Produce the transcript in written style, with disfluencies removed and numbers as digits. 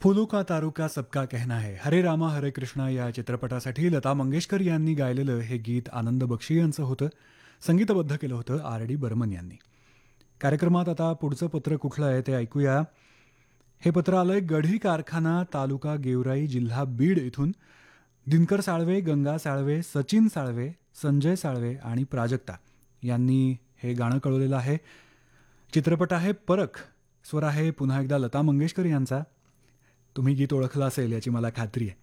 फुलू का तारू का सबका कहना है हरे रामा हरे कृष्णा या चित्रपटासाठी लता मंगेशकर यांनी गायलेलं हे गीत आनंद बक्षी यांचं होतं. संगीतबद्ध केलं होतं आर डी बर्मन यांनी. कार्यक्रमात आता पुढचं पत्र कुठलं आहे ते ऐकूया. हे पत्र आलंय गढी कारखाना तालुका गेवराई जिल्हा बीड इथून. दिनकर साळवे, गंगा साळवे, सचिन साळवे, संजय साळवे आणि प्राजक्ता यांनी हे गाणं कळवलेलं आहे. चित्रपट आहे परख. स्वर आहे पुन्हा एकदा लता मंगेशकर यांचा. तुम्ही गीत ओळखलं असेल याची मला खात्री आहे.